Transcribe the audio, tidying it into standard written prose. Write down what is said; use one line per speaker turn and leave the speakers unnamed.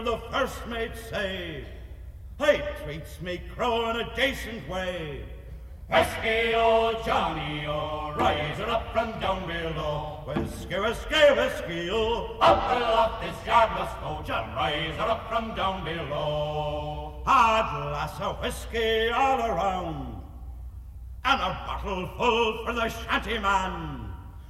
The first mate say, "Hey, treats me crow in a decent way."
Whiskey, oh Johnny, oh, rise her up from down below.
Whiskey, whiskey, whiskey, oh,
up aloft this yard must go. John, rise her up from down below.
Hard glass of whiskey all around, and a bottle full for the shanty man.